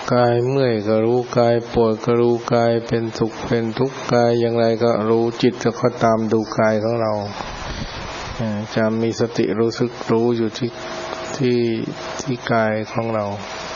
กายเมื่อยก็รู้กายปวดก็รู้กายเป็นสุขเป็นทุกข์กายอย่างไรก็รู้จิตก็ตามดูกายของเราจะมีสติรู้สึกรู้อยู่ที่กายของเรา